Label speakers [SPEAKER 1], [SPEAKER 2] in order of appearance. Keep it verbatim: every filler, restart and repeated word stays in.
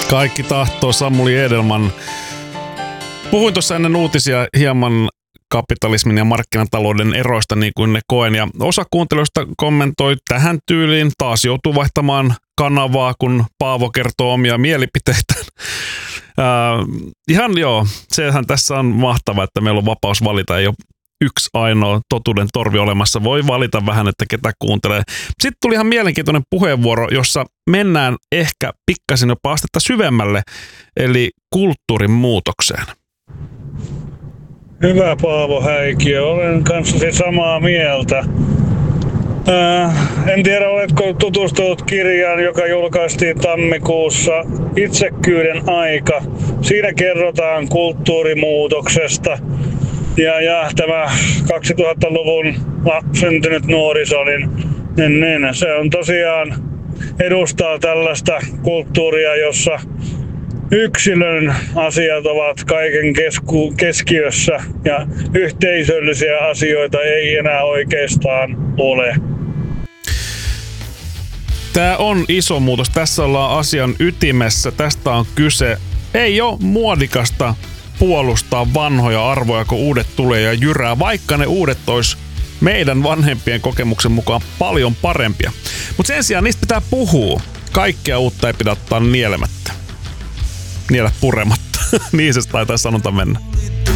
[SPEAKER 1] Kaikki tahtoo, Samuli Edelman. Puhuin tuossa ennen uutisia hieman kapitalismin ja markkinatalouden eroista niin kuin ne koen. Ja osa kuuntelijoista kommentoi tähän tyyliin. Taas joutuu vaihtamaan kanavaa, kun Paavo kertoo omia mielipiteitään. Äh, ihan joo, sehän tässä on mahtavaa, että meillä on vapaus valita. Ei ole yksi ainoa totuuden torvi olemassa. Voi valita vähän, että ketä kuuntelee. Sitten tuli ihan mielenkiintoinen puheenvuoro, jossa mennään ehkä pikkasen jopa astetta syvemmälle, eli kulttuurin muutokseen.
[SPEAKER 2] Hyvä Paavo Häikiö, olen kanssasi samaa mieltä. Äh, en tiedä, oletko tutustunut kirjaan, joka julkaistiin tammikuussa, Itsekkyyden aika. Siinä kerrotaan kulttuurimuutoksesta. Ja, ja tämä kaksituhattaluvun syntynyt nuoriso, niin, niin, niin se on tosiaan edustaa tällaista kulttuuria, jossa yksilön asiat ovat kaiken kesku, keskiössä ja yhteisöllisiä asioita ei enää oikeastaan ole.
[SPEAKER 1] Tämä on iso muutos. Tässä ollaan asian ytimessä. Tästä on kyse. Ei ole muodikasta puolustaa vanhoja arvoja, kun uudet tulee ja jyrää, vaikka ne uudet olisi meidän vanhempien kokemuksen mukaan paljon parempia. Mutta sen sijaan niistä pitää puhua. Kaikkea uutta ei pidä ottaa nielemättä. Niellä purematta. Niin se taitaa sanonta mennä.